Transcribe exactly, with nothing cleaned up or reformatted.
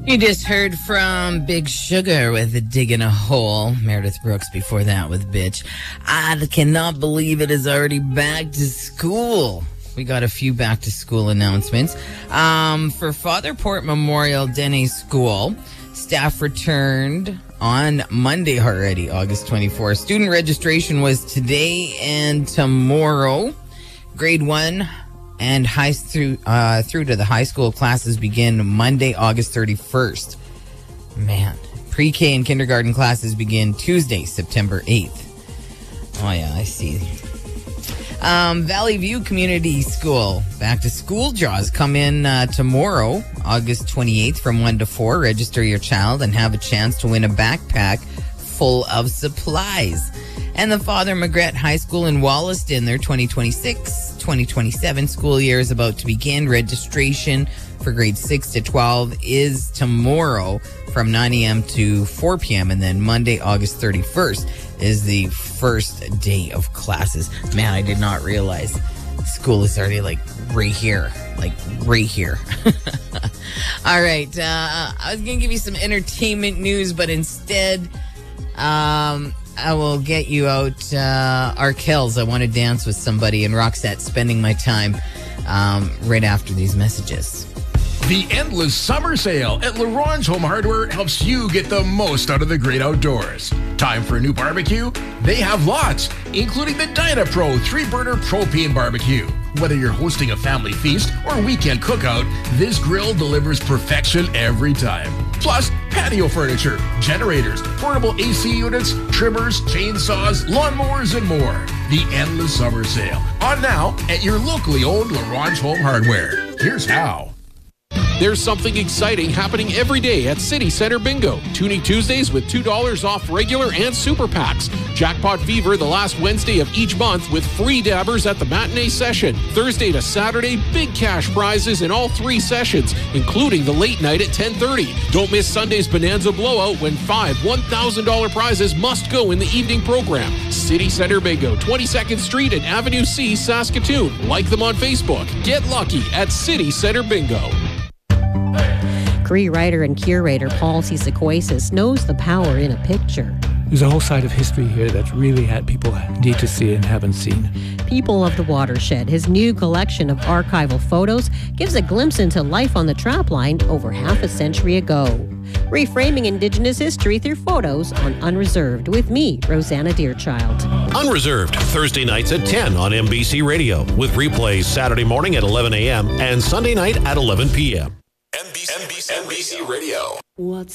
You just heard from Big Sugar with Digging a Hole. Meredith Brooks before that with Bitch. I cannot believe it is already back to school. We got a few back to school announcements. Um, for Father Port Memorial Dene School, staff returned on Monday already, August twenty-fourth. Student registration was today and tomorrow. Grade one and high through uh, through to the high school classes begin Monday, August thirty-first. Man, pre-K and kindergarten classes begin Tuesday, September eighth. Oh yeah, I see. Um, Valley View Community School back to school draws come in uh, tomorrow, August twenty-eighth, from one to four. Register your child and have a chance to win a backpack full of supplies. And the Father Magret High School in Wollaston, their twenty twenty-six twenty twenty-seven school year is about to begin. Registration for grades six to twelve is tomorrow from nine a.m. to four p.m. And then Monday, August thirty-first is the first day of classes. Man, I did not realize school is already like right here, like right here. All right. Uh, I was going to give you some entertainment news, but instead, um, I will get you out uh, Arkells. I Want to Dance with Somebody, and Roxette, Spending My Time, um, right after these messages. The Endless Summer Sale at LaRonge Home Hardware helps you get the most out of the great outdoors. Time for a new barbecue? They have lots, including the DynaPro three-burner propane barbecue. Whether you're hosting a family feast or weekend cookout, this grill delivers perfection every time. Plus, patio furniture, generators, portable A C units, trimmers, chainsaws, lawnmowers, and more. The Endless Summer Sale. On now at your locally owned LaRonge Home Hardware. Here's how. There's something exciting happening every day at City Center Bingo. Tuning Tuesdays with two dollars off regular and super packs. Jackpot Fever the last Wednesday of each month with free dabbers at the matinee session. Thursday to Saturday, big cash prizes in all three sessions, including the late night at ten thirty. Don't miss Sunday's Bonanza Blowout when five one thousand dollars prizes must go in the evening program. City Center Bingo, twenty-second Street and Avenue C, Saskatoon. Like them on Facebook. Get lucky at City Center Bingo. Cree writer and curator Paul C. Sequoias knows the power in a picture. There's a whole side of history here that really had people need to see and haven't seen. People of the Watershed, his new collection of archival photos, gives a glimpse into life on the trapline over half a century ago. Reframing Indigenous history through photos on Unreserved with me, Rosanna Deerchild. Unreserved, Thursday nights at ten on M B C Radio, with replays Saturday morning at eleven a.m. and Sunday night at eleven p.m. N B C, N B C, N B C Radio. What's